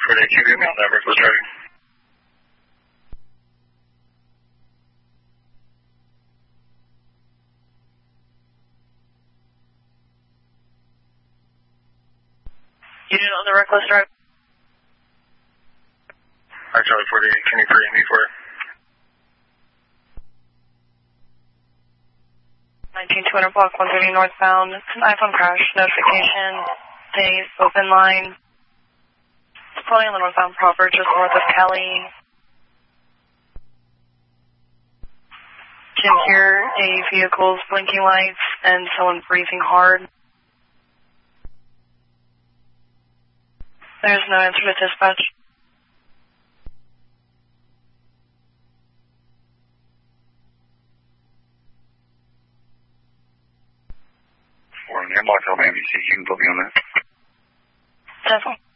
can you give me that reckless driving? Unit on the reckless drive. Alright, Charlie 48, can you create me for it? 19200 block 130 northbound. It's an iPhone crash notification. Stays open line. It's probably on the northbound proper, just north of Kelly. Can hear a vehicle's blinking lights and someone breathing hard. There's no answer to dispatch. For an airlock, LMABC, you can put me on that. Definitely.